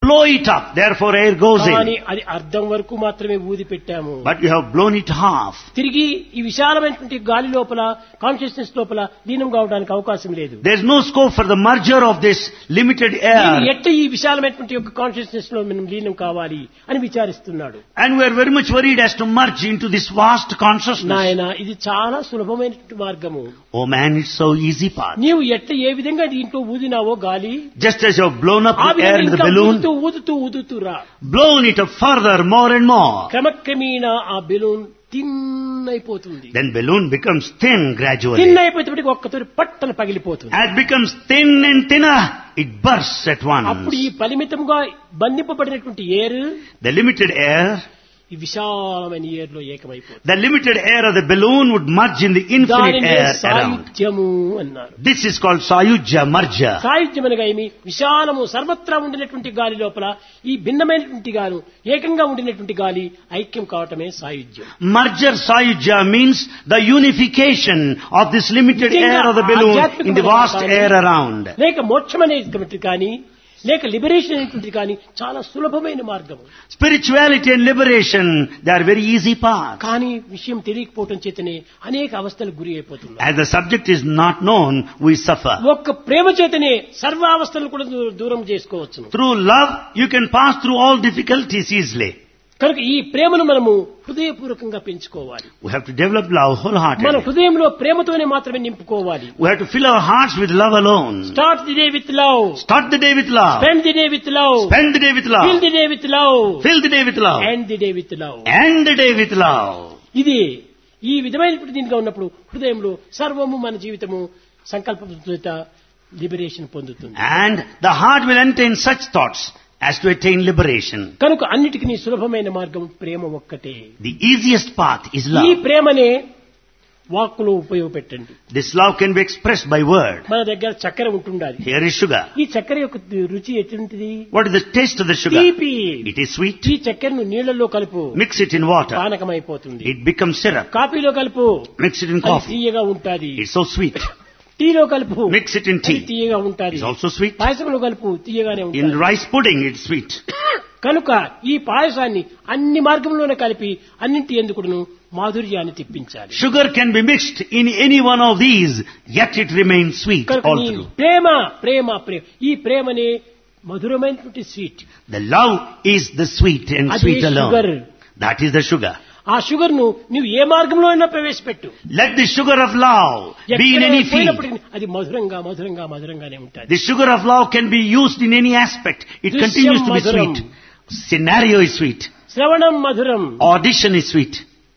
blow it up, therefore air goes కానీ in. అది అర్ధం వరకు మాత్రమే ఊది పెట్టాము. But you have blown it half. తిరిగి ఈ విశాలమైనటువంటి గాలి లోపల కాన్షియస్నెస్ లోపల లీనం కావడానికి అవకాశం లేదు. There's no scope for the merger of this limited నేను air. ఎట్ట ఈ విశాలమైనటువంటి యొక్క కాన్షియస్నెస్ లో మనం లీనం కావాలి అని విచారిస్తున్నాడు. And we are very much worried as to merge into this vast consciousness. నాయన ఇది చాలా సులభమైనటువంటి మార్గము. Oh man, it's so easy path. నీవు ఎట్ట ఏ విధంగా దీంట్లో ఊదినావో గాలి Just as you have blown up ఆ the air in విధంగా the ఇంకా balloon, ఊదుతూ రా. blown it up further, more and more. క్రమక్రమేణా ఆ బెలూన్ థిన్ అయిపోతుంది. Then balloon becomes thin gradually. Thin అయిపోతే ఒక్కతోటి పట్టన పగిలిపోతుంది. As it becomes thin and thinner, it bursts at అప్పుడు once. ఈ పరిమితంగా బంధింపబడినటువంటి ఎయిర్ The limited air, ఈ విశాలమైన ఎయిర్ లో ఏకమైపోతుంది. the limited air of the balloon would merge in the infinite దానినే air around. సాయుధ్యము అన్నారు. This is called Sayujya, merger. సాయుధ్యం అనగా ఏమి? విశాలము సర్వత్రా ఉండినటువంటి గాలి లోపల ఈ భిన్నమైనటువంటి గాను ఏకంగా ఉండినటువంటి గాలి ఐక్యం కావటమే సాయుధ్యం. Merger Sayujya means the unification of this limited air of the balloon in the vast air around. లేక మోక్షం అనేటువంటిది కానీ లేక లిబరేషన్ అనేటువంటిది కానీ చాలా సులభమైన మార్గం. Spirituality and liberation, they are very easy paths. కానీ విషయం తెలియకపోవటం చేతనే అనేక అవస్థలకు గురి అయిపోతున్నారు. As the subject is not known, we suffer. ఒక్క ప్రేమ చేతనే సర్వ అవస్థలను కూడా దూరం చేసుకోవచ్చు. Through love, you can pass through all difficulties easily. కనుక ఈ ప్రేమను మనము హృదయపూర్వకంగా పెంచుకోవాలి. We have to develop love మన wholeheartedly. హృదయంలో ప్రేమతోనే మాత్రమే నింపుకోవాలి. We have to fill our hearts with love alone. Start the day with love. Start the day with love. Spend the day with love. Spend the day with fill love. The day with love. Fill the day with love. End the day with love. End the day with love. ఇది ఈ విధమైనటువంటి దీనిగా ఉన్నప్పుడు హృదయంలో సర్వము మన జీవితము సంకల్పంతో లిబరేషన్ పొందుతుంది. And the heart will entertain such thoughts as to attain liberation. కనుక అన్నిటికీ సులభమైన మార్గం ప్రేమ ఒక్కటే. The easiest path is ఈ love. ప్రేమనే వాక్కులో ఉపయోగపెట్టండి. This love can be expressed by word. మన దగ్గర చక్కెర ఉంటుండాలి. Here is sugar. ఈ చక్కెర యొక్క రుచి ఎటువంటిది? What is the taste of the sugar? తీపి. It is sweet. ఈ చక్కెరను నీళ్లలో కలుపు. Mix it in water. పానకమైపోతుంది. It becomes syrup. కాఫీలో కలుపు. Mix it in అది coffee. తీయగా ఉంటాది. It's so sweet. టీలో కలుపు. Mix it in tea. అది తీయగా ఉంటాది. It's also sweet. పాయసంలో కలుపు తీయగానే In ఉంటుంది. rice pudding, it's sweet. కనుక ఈ పాయసాన్ని అన్ని మార్గంలోనే కలిపి అన్నింటి ఎందుకును మాధుర్యాన్ని తెప్పించాలి. Sugar can be mixed in any one of these, yet it remains sweet కనుక all ఈ through. ప్రేమ ప్రేమ ప్రేమ ఈ ప్రేమనే మధురమైనటువంటి sweet. The love is the sweet and అదే sweet sugar. alone. That is the sugar. ఆ షుగర్ ను నువ్వు ఏ మార్గంలో అయినా ప్రవేశపెట్టు. Let the sugar of love be in any field. పోయినప్పటికీ అది మధురంగా మధురంగా మధురంగానే ఉంటుంది. The sugar of love can be used in any aspect. It Drishyam continues to be madhuram. sweet. Scenario is sweet. శ్రవణం మధురం. Audition is sweet.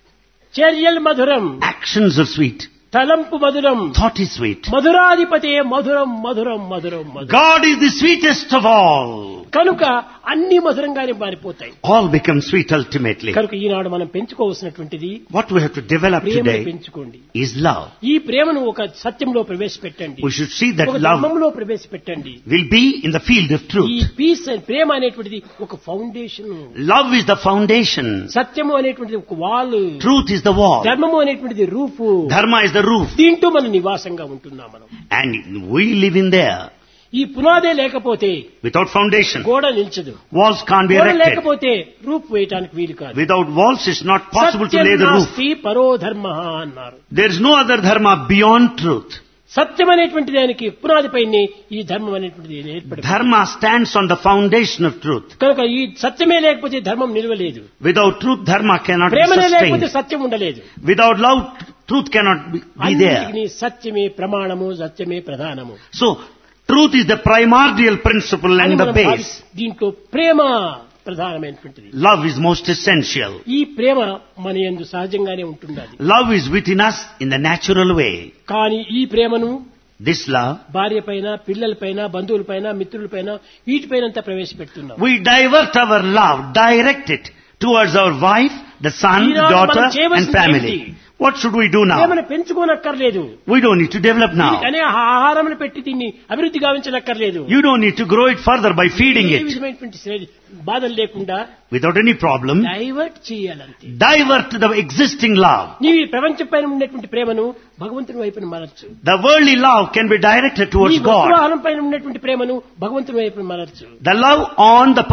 చర్యల్ మధురం. Actions are sweet. తలంపు మధురం. Thought is sweet. మధురాధిపతే మధురం మధురం మధురం మధురం. God is the sweetest of all. కనుక అన్ని మధురంగానే మారిపోతాయి. All become sweet ultimately. కనుక ఈనాడు మనం పెంచుకోవాల్సినటువంటిది What we have to develop ప్రేమను today పెంచుకోండి. is love. ఈ ప్రేమను ఒక సత్యంలో ప్రవేశపెట్టండి. We should see that ఒక love ధర్మంలో ప్రవేశపెట్టండి. will be in the field of ఈ truth. పీస్ అండ్ ప్రేమ అనేటువంటిది ఒక foundation. Love is the foundation. సత్యము అనేటువంటిది ఒక wall. Truth is the wall. ధర్మము అనేటువంటిది roof. Dharma is the roof. దీంట్లో మనం నివాసంగా ఉంటున్నాం మనం. And we live in there. ఈ పునాదే లేకపోతే Without foundation, గోడ నిల్చదు. walls can't be గోడ erected. లేకపోతే రూఫ్ వేయటానికి వీలు కాదు. Without walls, it's not possible to lay the roof. సత్యం నాస్తి పరో ధర్మః అన్నారు. There is no other dharma beyond truth. సత్యం అనేటువంటి దానికి పునాదిపైనే ఈ ధర్మం అనేటువంటిది ఏర్పడింది. Dharma stands on the foundation of truth. కనుక ఈ సత్యమే లేకపోతే ధర్మం నిలవలేదు. Without truth, dharma cannot be ప్రేమనే లేకపోతే sustained. సత్యం ఉండలేదు. Without love, truth cannot be there. అన్నిటికీ సత్యమే ప్రమాణము, సత్యమే ప్రధానము. So, truth is the primordial principle అని and the మనం base. దీంట్లో ప్రేమ ప్రధానమైనటువంటిది. Love is most essential. ఈ ప్రేమ మన యందు సహజంగానే ఉంటున్నది. Love is within us in the natural way. కానీ ఈ ప్రేమను This love, భార్య పైన, పిల్లల పైన, బంధువుల పైన, మిత్రుల పైన వీటిపైన ప్రవేశపెడుతున్నాం. we divert our love, direct it towards our wife, the son, the Eenadu daughter మనం చేయవలసింది and family. ఏమిటి? What should we do now? ప్రేమను పెంచుకోనక్కర్లేదు. We don't need to develop now. అనే ఆహారమును పెట్టి దీన్ని అభివృద్ధి గావించనక్కర్లేదు. You don't need to grow it further by feeding A it. విధమైనటువంటి బాధలు లేకుండా Without any problem, divert చేయాలంతే. divert the existing love. నీవు ఈ ప్రపంచం పైన ఉన్నటువంటి ప్రేమను భగవంతుని వైపున మరల్చు. The worldly love can be directed నీ towards God. వస్తువాహనం పైన ఉన్నటువంటి ప్రేమను భగవంతుని వైపున మరల్చు. The love on the